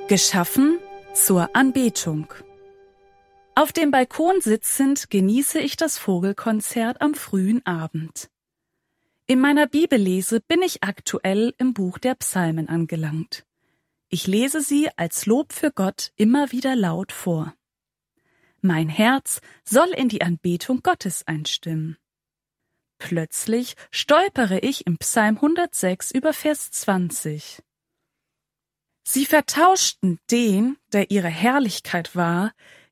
Geschaffen zur Anbetung. Auf dem Balkon sitzend genieße ich das Vogelkonzert am frühen Abend. In meiner Bibellese bin ich aktuell im Buch der Psalmen angelangt. Ich lese sie als Lob für Gott immer wieder laut vor. Mein Herz soll in die Anbetung Gottes einstimmen. Plötzlich stolpere ich im Psalm 106 über Vers 20. Sie vertauschten den, der ihre Herrlichkeit war,